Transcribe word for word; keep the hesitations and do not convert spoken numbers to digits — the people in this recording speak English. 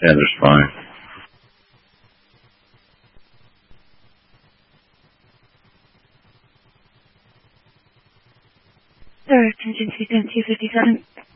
Yeah, there's five. Sir, contingency ten two fifty-seven.